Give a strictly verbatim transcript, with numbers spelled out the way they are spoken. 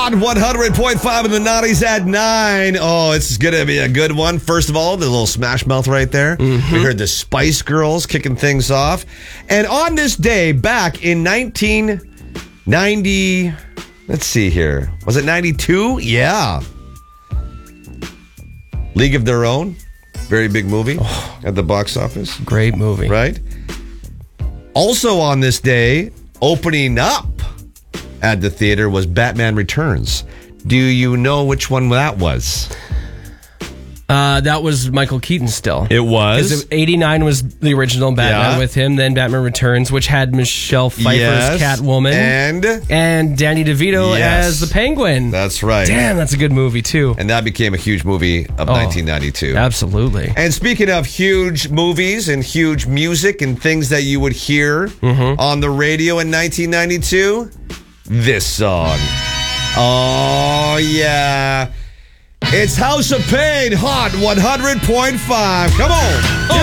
Hot one hundred point five in the nineties at nine. Oh, it's going to be a good one. First of all, the little Smash Mouth right there. Mm-hmm. We heard the Spice Girls kicking things off. And on this day, back in nineteen ninety, let's see here. Was it ninety-two? Yeah. League of Their Own. Very big movie oh, at the box office. Great movie. Right? Also on this day, opening up at the theater was Batman Returns. Do you know which one that was? Uh, that was Michael Keaton still. It was? eighty-nine was the original Batman yeah. with him. Then Batman Returns, which had Michelle Pfeiffer's yes. Catwoman. And? And Danny DeVito yes. as the Penguin. That's right. Damn, that's a good movie, too. And that became a huge movie of oh, nineteen ninety-two. Absolutely. And speaking of huge movies and huge music and things that you would hear mm-hmm. on the radio in nineteen ninety-two, this song. Oh, yeah. It's House of Pain, Hot one hundred point five. Come on.